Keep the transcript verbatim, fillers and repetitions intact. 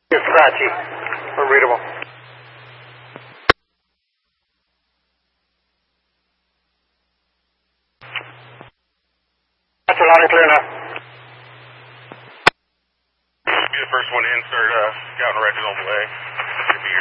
It's scratchy. Unreadable. That's loud and clear now. Be the first one in, start uh, scouting right on the way.